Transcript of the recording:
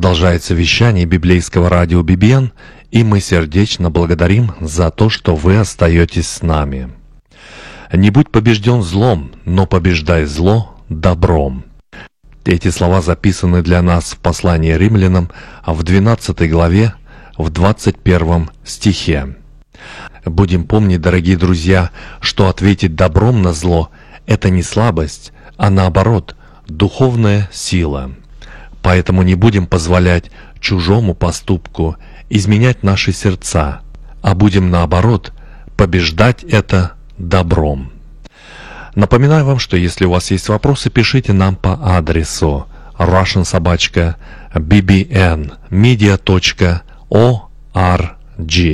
Продолжается вещание библейского радио BBN, и мы сердечно благодарим за то, что вы остаетесь с нами. «Не будь побежден злом, но побеждай зло добром». Эти слова записаны для нас в послании римлянам в 12 главе, в 21 стихе. Будем помнить, дорогие друзья, что ответить добром на зло – это не слабость, а наоборот, духовная сила. Поэтому не будем позволять чужому поступку изменять наши сердца, а будем, наоборот, побеждать это добром. Напоминаю вам, что если у вас есть вопросы, пишите нам по адресу russian@bbnmedia.org.